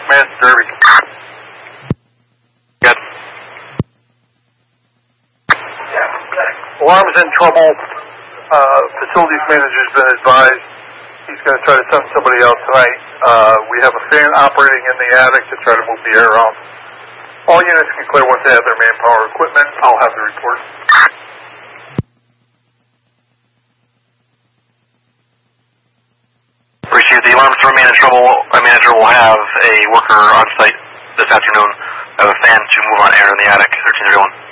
Command Derby. Good. Alarm's in trouble. Facilities manager's been advised he's going to try to send somebody out tonight. We have a fan operating in the attic to try to move the air around. All units can clear once they have their manpower equipment. I'll have the report. Appreciate the alarms to remain in trouble. My manager will have a worker on site this afternoon. I have a fan to move on air in the attic. 1331.